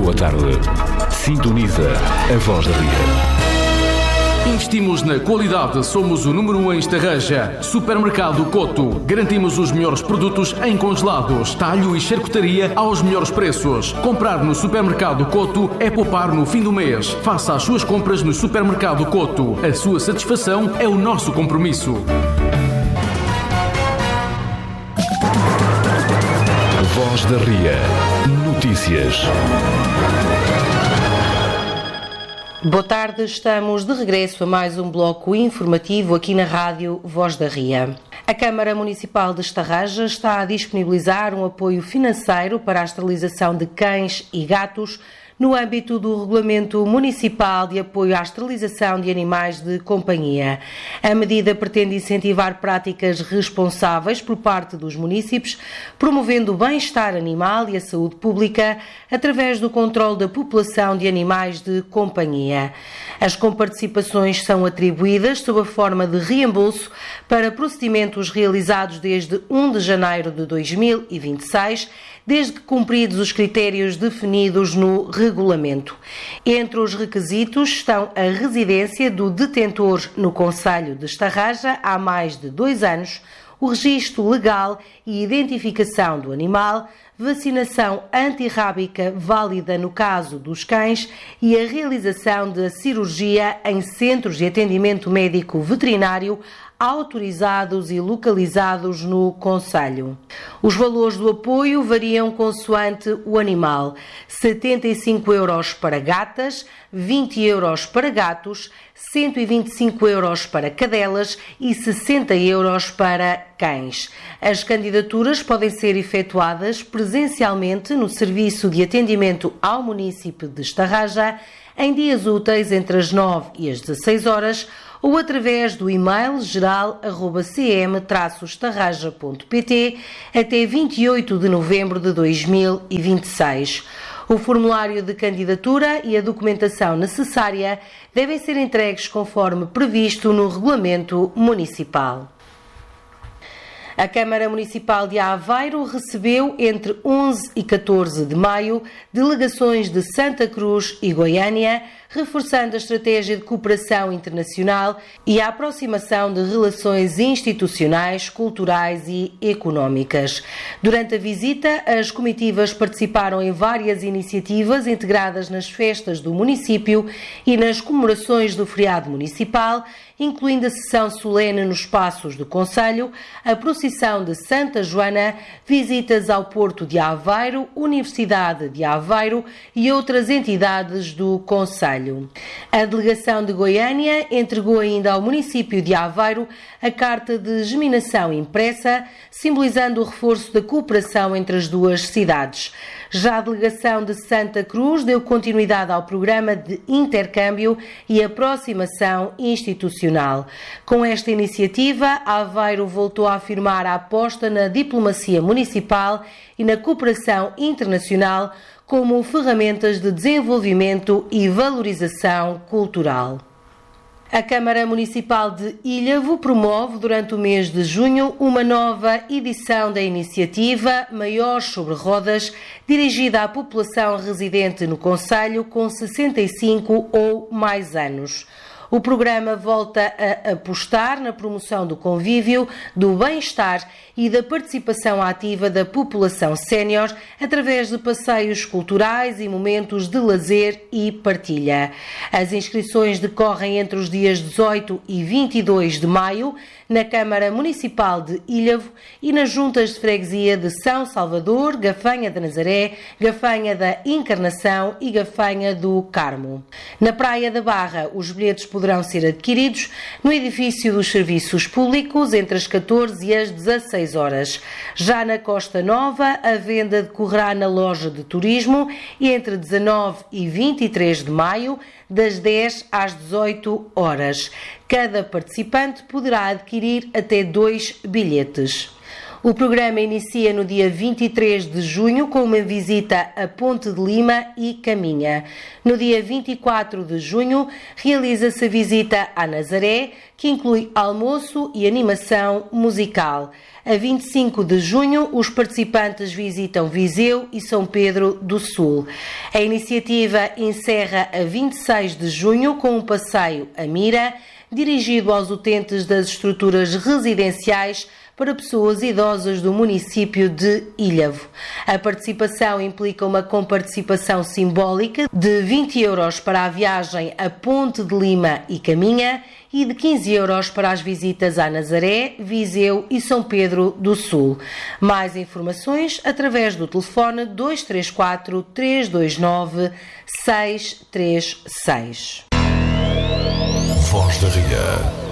boa tarde. Sintoniza a Voz da Ria. Investimos na qualidade, somos o número 1 em Estarreja. Supermercado Coto. Garantimos os melhores produtos em congelados, talho e charcutaria aos melhores preços. Comprar no Supermercado Coto é poupar no fim do mês. Faça as suas compras no Supermercado Coto. A sua satisfação é o nosso compromisso. Voz da Ria. Notícias. Boa tarde, estamos de regresso a mais um bloco informativo aqui na Rádio Voz da Ria. A Câmara Municipal de Estarreja está a disponibilizar um apoio financeiro para a esterilização de cães e gatos no âmbito do Regulamento Municipal de Apoio à Esterilização de Animais de Companhia. A medida pretende incentivar práticas responsáveis por parte dos munícipes, promovendo o bem-estar animal e a saúde pública através do controle da população de animais de companhia. As comparticipações são atribuídas sob a forma de reembolso para procedimentos realizados desde 1 de janeiro de 2026, desde que cumpridos os critérios definidos no regulamento. Entre os requisitos estão a residência do detentor no concelho de Estarreja há mais de 2 anos, o registro legal e identificação do animal, vacinação antirrábica válida no caso dos cães e a realização de cirurgia em centros de atendimento médico veterinário autorizados e localizados no concelho. Os valores do apoio variam consoante o animal: 75 € para gatas, 20 € para gatos, 125 € para cadelas e 60 € para cães. As candidaturas podem ser efetuadas presencialmente no Serviço de Atendimento ao Munícipe de Estarreja em dias úteis entre as 9 e as 16 horas ou através do e-mail geral@cm-estarreja.pt até 28 de novembro de 2026. O formulário de candidatura e a documentação necessária devem ser entregues conforme previsto no Regulamento Municipal. A Câmara Municipal de Aveiro recebeu entre 11 e 14 de maio delegações de Santa Cruz e Goiânia, reforçando a estratégia de cooperação internacional e a aproximação de relações institucionais, culturais e económicas. Durante a visita, as comitivas participaram em várias iniciativas integradas nas festas do município e nas comemorações do feriado municipal, incluindo a sessão solene nos Passos do Concelho, a procissão de Santa Joana, visitas ao Porto de Aveiro, Universidade de Aveiro e outras entidades do Concelho. A delegação de Goiânia entregou ainda ao município de Aveiro a carta de geminação impressa, simbolizando o reforço da cooperação entre as duas cidades. Já a delegação de Santa Cruz deu continuidade ao programa de intercâmbio e aproximação institucional. Com esta iniciativa, Aveiro voltou a afirmar a aposta na diplomacia municipal e na cooperação internacional como ferramentas de desenvolvimento e valorização cultural. A Câmara Municipal de Ilhavo promove durante o mês de junho uma nova edição da iniciativa Maiores sobre Rodas, dirigida à população residente no concelho com 65 ou mais anos. O programa volta a apostar na promoção do convívio, do bem-estar e da participação ativa da população sénior através de passeios culturais e momentos de lazer e partilha. As inscrições decorrem entre os dias 18 e 22 de maio na Câmara Municipal de Ilhavo e nas juntas de freguesia de São Salvador, Gafanha da Nazaré, Gafanha da Encarnação e Gafanha do Carmo. Na Praia da Barra, os bilhetes poderão ser adquiridos no edifício dos Serviços Públicos entre as 14 e as 16 horas. Já na Costa Nova, a venda decorrerá na loja de turismo entre 19 e 23 de maio, das 10 às 18 horas. Cada participante poderá adquirir até 2 bilhetes. O programa inicia no dia 23 de junho com uma visita a Ponte de Lima e Caminha. No dia 24 de junho realiza-se a visita a Nazaré, que inclui almoço e animação musical. A 25 de junho, os participantes visitam Viseu e São Pedro do Sul. A iniciativa encerra a 26 de junho com um passeio a Mira, dirigido aos utentes das estruturas residenciais para pessoas idosas do município de Ilhavo. A participação implica uma comparticipação simbólica de 20 € para a viagem a Ponte de Lima e Caminha e de 15 € para as visitas a Nazaré, Viseu e São Pedro do Sul. Mais informações através do telefone 234 329 636. Voz da Ria.